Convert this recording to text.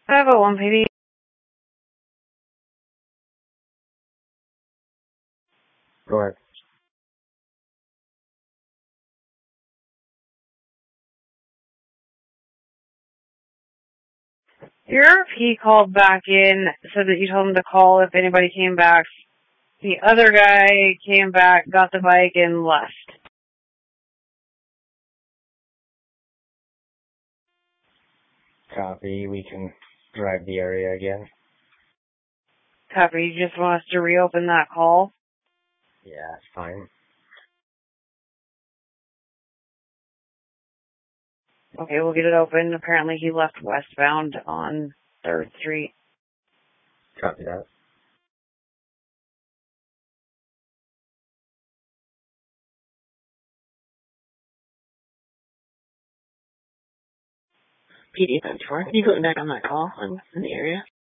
501 PD. Go ahead. Your RP called back in, said that you told him to call if anybody came back. The other guy came back, got the bike, and left. Copy. We can drive the area again. Copy, you just want us to reopen that call? Yeah, it's fine. Okay, we'll get it open. Apparently he left westbound on 3rd Street. Copy that. PD 54. Can you put me back on that call? I'm in the area.